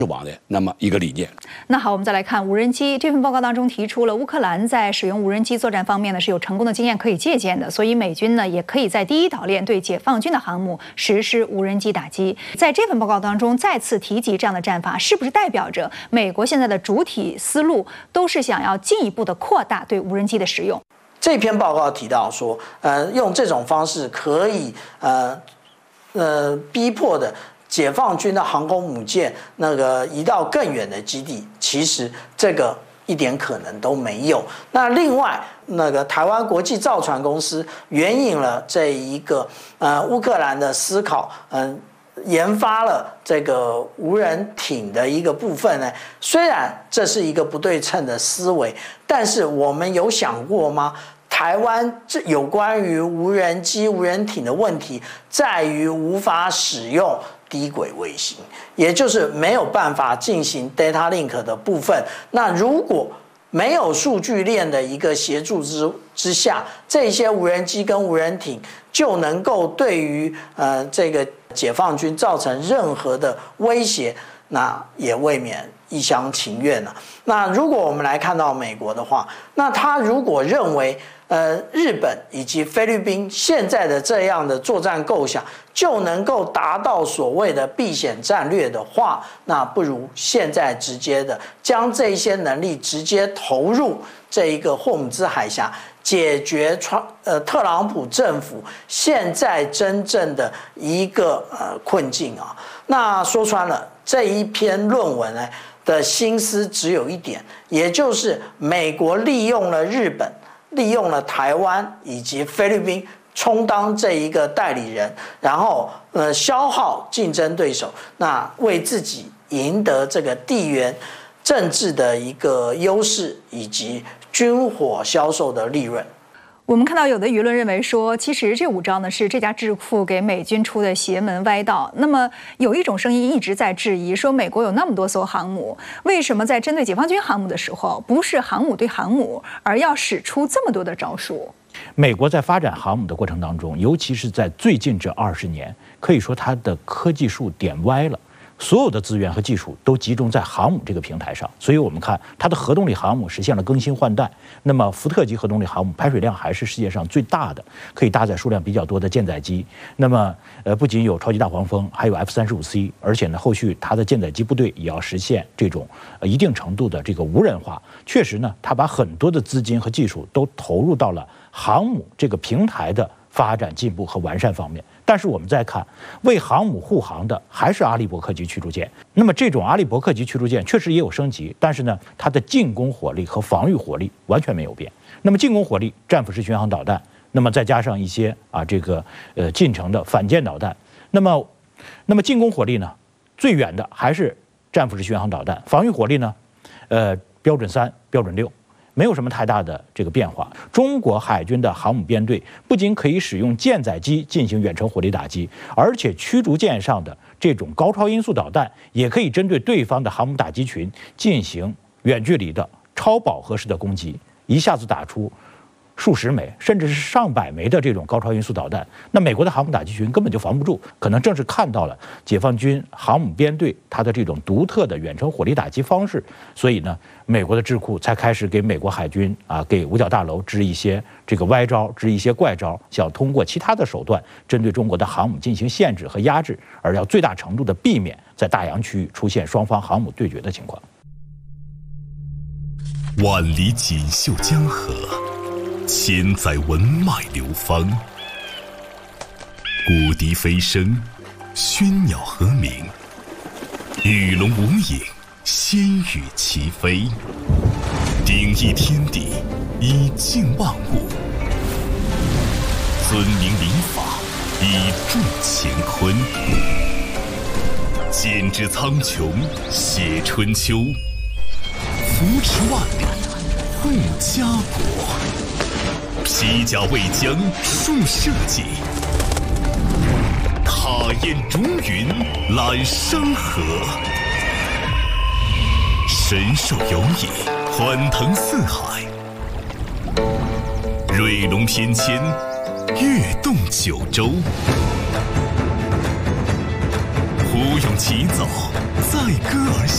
网的那么一个理念。 那好，我们再来看无人机这份报告当中提出了，乌克兰在使用无人机作战方面呢是有成功的经验可以借鉴的，所以美军呢也可以在第一岛链对解放军的航母实施无人机打击。在这份报告当中再次提及这样的战法，是不是代表着美国现在的主体思路都是想要进一步的扩大对无人机的使用？ 这篇报告提到说，用这种方式可以逼迫的解放军的航空母舰移到更远的基地，其实这个一点可能都没有。那另外台湾国际造船公司援引了这一个乌克兰的思考，研发了这个无人艇的一个部分呢。虽然这是一个不对称的思维，但是我们有想过吗？台湾有关于无人机、无人艇的问题，在于无法使用低轨卫星，也就是没有办法进行 data link 的部分。那如果没有数据链的一个协助之下，这些无人机跟无人艇就能够对于这个解放军造成任何的威胁，那也未免一厢情愿了。那如果我们来看到美国的话，那他如果认为日本以及菲律宾现在的这样的作战构想就能够达到所谓的避险战略的话，那不如现在直接的将这些能力直接投入这一个霍姆兹海峡，解决特朗普政府现在真正的一个困境啊。那说穿了，这一篇论文呢的心思只有一点，也就是美国利用了日本，利用了台湾以及菲律宾充当这一个代理人，然后消耗竞争对手，那为自己赢得这个地缘政治的一个优势以及军火销售的利润。 我们看到有的舆论认为说，其实这5招呢是这家智库给美军出的邪门歪道。那么有一种声音一直在质疑说，美国有那么多艘航母，为什么在针对解放军航母的时候，不是航母对航母，而要使出这么多的招数？ 美国在发展航母的过程当中，尤其是在最近这20年，可以说它的科技树点歪了。所有的资源和技术都集中在航母这个平台上，所以我们看它的核动力航母实现了更新换代。那么福特级核动力航母排水量还是世界上最大的，可以搭载数量比较多的舰载机。那么不仅有超级大黄蜂，还有 F-35C， 而且呢后续它的舰载机部队也要实现这种一定程度的这个无人化。确实呢，它把很多的资金和技术都投入到了航母这个平台的发展进步和完善方面。但是我们再看，为航母护航的还是阿利伯克级驱逐舰。那么这种阿利伯克级驱逐舰确实也有升级，但是呢，它的进攻火力和防御火力完全没有变。那么进攻火力，战斧式巡航导弹，那么再加上一些近程的反舰导弹。那么进攻火力呢，最远的还是战斧式巡航导弹，防御火力呢，标准3、标准6。没有什么太大的这个变化。中国海军的航母编队不仅可以使用舰载机进行远程火力打击，而且驱逐舰上的这种高超音速导弹也可以针对对方的航母打击群进行远距离的超饱和式的攻击，一下子打出数十枚甚至是上百枚的这种高超音速导弹。那美国的航母打击群根本就防不住，可能正是看到了解放军航母编队它的这种独特的远程火力打击方式，所以呢，美国的智库才开始给美国海军给五角大楼支一些这个歪招，支一些怪招，想通过其他的手段针对中国的航母进行限制和压制，而要最大程度的避免在大洋区域出现双方航母对决的情况。 万里锦绣江河，千载文脉流芳，古笛飞声，喧鸟和鸣，鱼龙无影，仙羽齐飞。鼎益天地，以静万物；尊明礼法，以助乾坤。剪纸苍穹，写春秋；扶持万里，护家国。披甲为将，树社稷；踏雁逐云，揽山河。神兽游弋，欢腾四海；瑞龙翩跹，跃动九州。胡勇齐走，载歌而行。